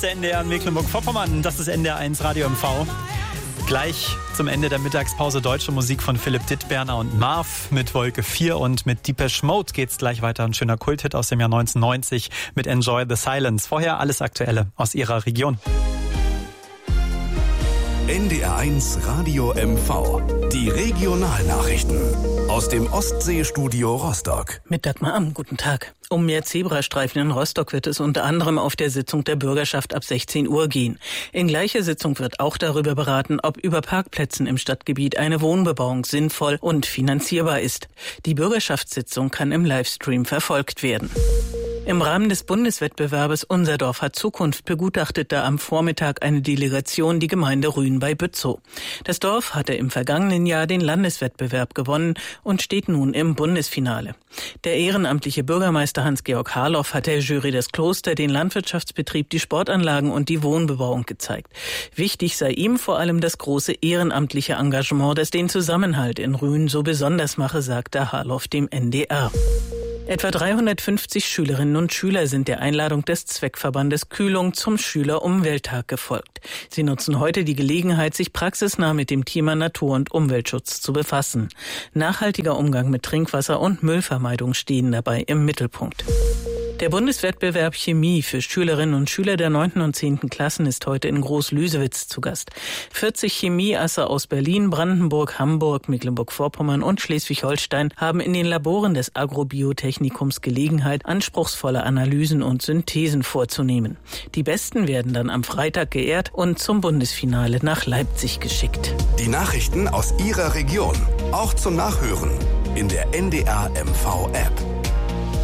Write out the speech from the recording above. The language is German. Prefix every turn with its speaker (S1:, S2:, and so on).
S1: der NDR in Mecklenburg-Vorpommern. Das ist NDR1 Radio MV. Gleich zum Ende der Mittagspause deutsche Musik von Philipp Dittberner und Marv mit Wolke 4 und mit Depeche Mode geht's gleich weiter. Ein schöner Kulthit aus dem Jahr 1990 mit Enjoy the Silence. Vorher alles Aktuelle aus Ihrer Region.
S2: NDR1 Radio MV. Die Regionalnachrichten aus dem Ostseestudio Rostock.
S3: Mit Dagmar Amm, guten Tag. Um mehr Zebrastreifen in Rostock wird es unter anderem auf der Sitzung der Bürgerschaft ab 16 Uhr gehen. In gleicher Sitzung wird auch darüber beraten, ob über Parkplätzen im Stadtgebiet eine Wohnbebauung sinnvoll und finanzierbar ist. Die Bürgerschaftssitzung kann im Livestream verfolgt werden. Im Rahmen des Bundeswettbewerbes Unser Dorf hat Zukunft begutachtete am Vormittag eine Delegation die Gemeinde Rühen bei Bützow. Das Dorf hatte im vergangenen Jahr den Landeswettbewerb gewonnen und steht nun im Bundesfinale. Der ehrenamtliche Bürgermeister Hans-Georg Harloff hat der Jury das Kloster, den Landwirtschaftsbetrieb, die Sportanlagen und die Wohnbebauung gezeigt. Wichtig sei ihm vor allem das große ehrenamtliche Engagement, das den Zusammenhalt in Rühen so besonders mache, sagte Harloff dem NDR. Etwa 350 Schülerinnen und Schüler sind der Einladung des Zweckverbandes Kühlung zum Schüler-Umwelttag gefolgt. Sie nutzen heute die Gelegenheit, sich praxisnah mit dem Thema Natur- und Umweltschutz zu befassen. Nachhaltiger Umgang mit Trinkwasser und Müllvermeidung stehen dabei im Mittelpunkt. Der Bundeswettbewerb Chemie für Schülerinnen und Schüler der 9. und 10. Klassen ist heute in Groß-Lüsewitz zu Gast. 40 Chemieasse aus Berlin, Brandenburg, Hamburg, Mecklenburg-Vorpommern und Schleswig-Holstein haben in den Laboren des Agrobiotechnikums Gelegenheit, anspruchsvolle Analysen und Synthesen vorzunehmen. Die Besten werden dann am Freitag geehrt und zum Bundesfinale nach Leipzig geschickt.
S2: Die Nachrichten aus Ihrer Region, auch zum Nachhören in der NDR MV App.